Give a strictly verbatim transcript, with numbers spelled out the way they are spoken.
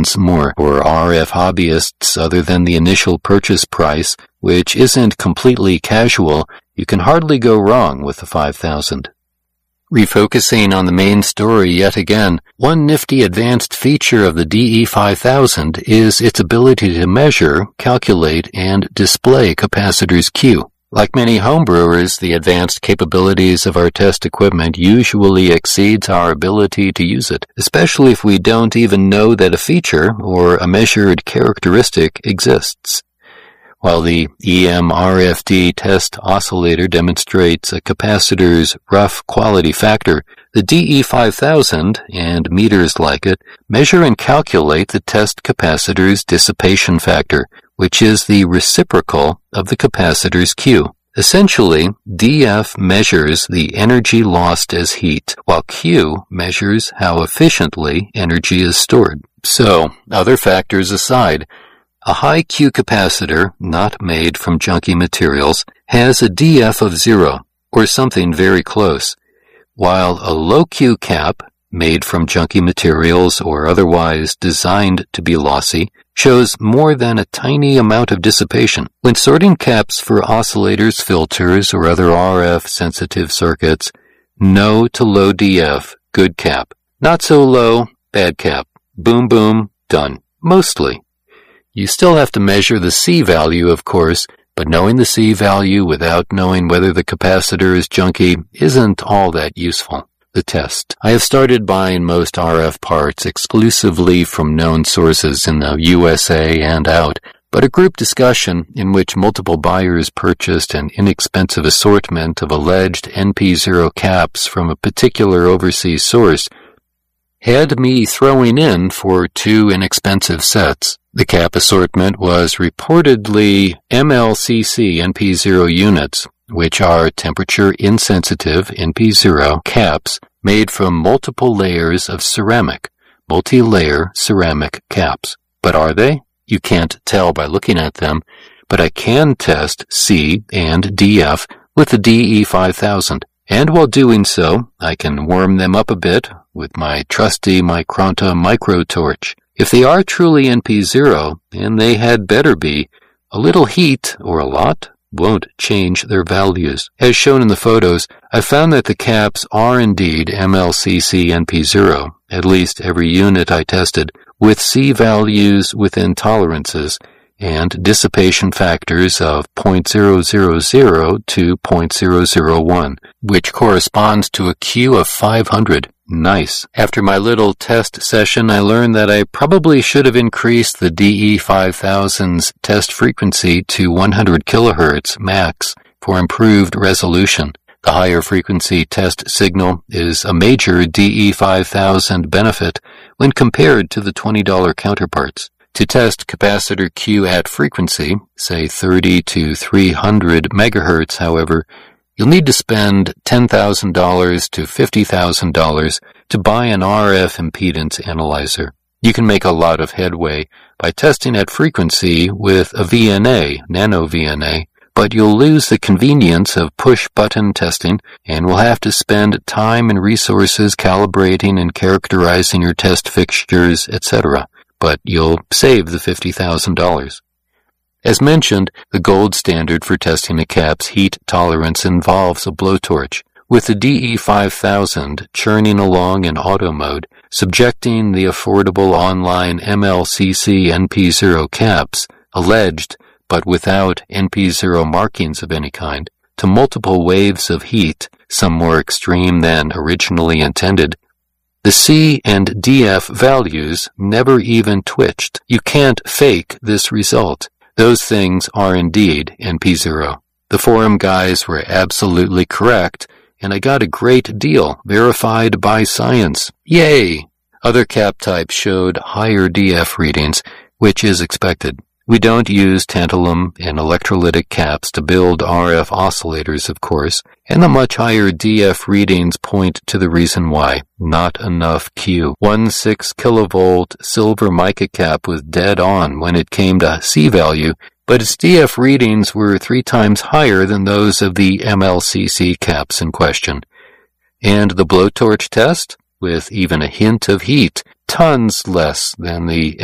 once more. For R F hobbyists, other than the initial purchase price, which isn't completely casual, you can hardly go wrong with the five thousand. Refocusing on the main story yet again, one nifty advanced feature of the D E five thousand is its ability to measure, calculate, and display capacitors Q. Like many homebrewers, the advanced capabilities of our test equipment usually exceeds our ability to use it, especially if we don't even know that a feature or a measured characteristic exists. While the E M R F D test oscillator demonstrates a capacitor's rough quality factor, the D E five thousand and meters like it measure and calculate the test capacitor's dissipation factor, which is the reciprocal of the capacitor's Q. Essentially, D F measures the energy lost as heat, while Q measures how efficiently energy is stored. So, other factors aside, a high Q capacitor, not made from junky materials, has a D F of zero, or something very close, while a low Q cap, made from junky materials or otherwise designed to be lossy, shows more than a tiny amount of dissipation. When sorting caps for oscillators, filters, or other R F-sensitive circuits, no to low D F, good cap. Not so low, bad cap. Boom boom, done. Mostly. You still have to measure the C value, of course, but knowing the C value without knowing whether the capacitor is junky isn't all that useful. The test. I have started buying most R F parts exclusively from known sources in the U S A and out, but a group discussion in which multiple buyers purchased an inexpensive assortment of alleged N P zero caps from a particular overseas source had me throwing in for two inexpensive sets. The cap assortment was reportedly M L C C N P zero units, which are temperature-insensitive N P zero caps made from multiple layers of ceramic, multi-layer ceramic caps. But are they? You can't tell by looking at them, but I can test C and D F with the D E five thousand. And while doing so, I can warm them up a bit with my trusty Micronta micro torch. If they are truly N P zero, and they had better be, a little heat, or a lot, won't change their values. As shown in the photos, I found that the caps are indeed M L C C N P zero, at least every unit I tested, with C values within tolerances, and dissipation factors of zero point zero zero zero to zero point zero zero one, which corresponds to a Q of five hundred. Nice. After my little test session, I learned that I probably should have increased the D E five thousand's test frequency to one hundred kilohertz max for improved resolution. The higher frequency test signal is a major D E five thousand benefit when compared to the twenty dollar counterparts. To test capacitor Q at frequency, say thirty to three hundred megahertz, however, you'll need to spend ten thousand dollars to fifty thousand dollars to buy an R F impedance analyzer. You can make a lot of headway by testing at frequency with a V N A, nano V N A, but you'll lose the convenience of push-button testing and will have to spend time and resources calibrating and characterizing your test fixtures, et cetera. But you'll save the fifty thousand dollars. As mentioned, the gold standard for testing a cap's heat tolerance involves a blowtorch, with the D E five thousand churning along in auto mode, subjecting the affordable online M L C C N P zero caps, alleged but without N P zero markings of any kind, to multiple waves of heat, some more extreme than originally intended. The C and D F values never even twitched. You can't fake this result. Those things are indeed N P zero. The forum guys were absolutely correct, and I got a great deal, verified by science. Yay! Other cap types showed higher D F readings, which is expected. We don't use tantalum and electrolytic caps to build R F oscillators, of course, and the much higher D F readings point to the reason why. Not enough Q. One six kilovolt silver mica cap was dead on when it came to C value, but its D F readings were three times higher than those of the M L C C caps in question. And the blowtorch test, with even a hint of heat, tons less than the